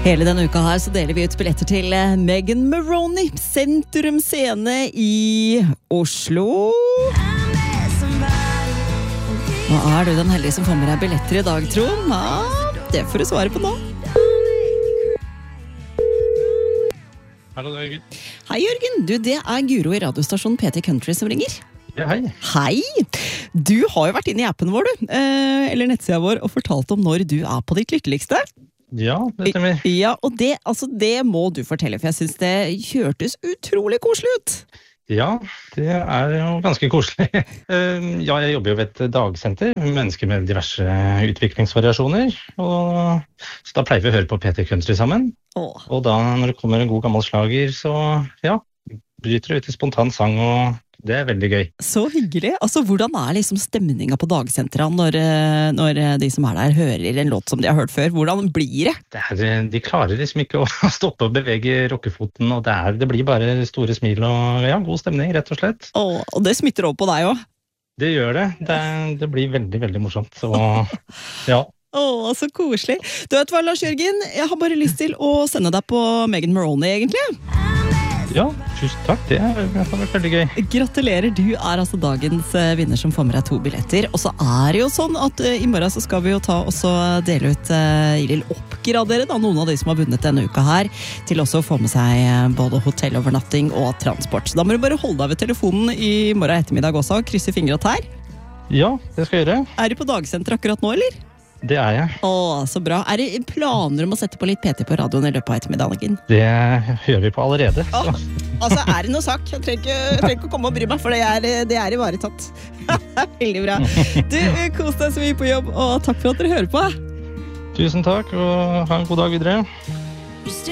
Hele denne uka her så deler vi ut billetter til Megan Maroney, Sentrum Scene i Oslo. Nå er du den heldige som får med deg billetter i dag, Trond. Ja, det får du svare på nå. Hallo, det er Jørgen. Hei, Jørgen. Du, det er Guro i radiostasjonen PT Country som ringer. Ja, hei. Hei! Du har jo vært inne i appen vår, du. Eller nettsida vår, og fortalt om når du er på ditt lykkeligste. Ja, det stemmer. Ja, og det må du fortelle, for jeg synes det hørtes utrolig koselig ut. Ja, det er jo ganske koselig. Ja, jeg jobber jo ved et dagsenter med mennesker med diverse utviklingsvariasjoner. Så da pleier vi å høre på PT Country sammen. Og da når det kommer en god gammel slager, så ja, bryter det ut i spontan sang, og det er veldig gøy. Så hyggelig. Altså, hvordan er liksom stemninga på dagsenteret når de som er der hører en låt som de har hørt før? Hvordan blir det? De klarer liksom ikke å stoppe og bevege rockefoten, og det blir bare store smil og ja, god stemning, rett og slett. Og det smitter over på deg også? Det gjør det. Det blir veldig, veldig morsomt. Så ja. Så koselig. Du vet hva, Lars Jørgen? Jeg har bare lyst til å sende deg på Megan Maroney, egentlig. Ja, tusen takk. Det har vært veldig gøy. Gratulerer, du er altså dagens vinner som får med deg 2 billetter. Og så er det jo sånn at i morgen så skal vi jo ta og så dele ut, eller oppgradere da, noen av de som har vunnet denne uka her, til også å få med seg både hotellovernatting og transport. Så da må du bare holde deg ved telefonen i morgen ettermiddag også, og krysse fingre og tær. Ja, det skal jeg gjøre. Er du på dagsenter akkurat nå, eller? Det er jeg. Så bra. Er det planer om å sette på litt PT på radioen i løpet av ettermiddagen? Det hører vi på allerede. Altså, er det noe sak? Jeg trenger ikke å komme og bry meg, for det er ivaretatt. Veldig bra. Du, kos deg så mye på jobb, og takk for at dere hører på. Tusen takk, og ha en god dag videre.